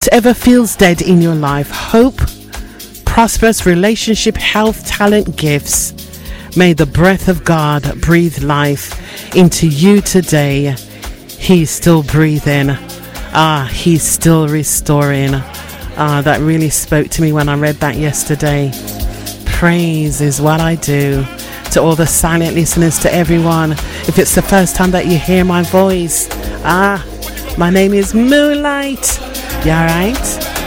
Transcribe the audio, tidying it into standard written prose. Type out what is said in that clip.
whatever feels dead in your life, hope, prosperous relationship, health, talent, gifts, may the breath of God breathe life into you today. He's still breathing. He's still restoring. That really spoke to me when I read that yesterday. Praise is what I do. To all the silent listeners, to everyone, if it's the first time that you hear my voice, my name is Moonlight. You alright?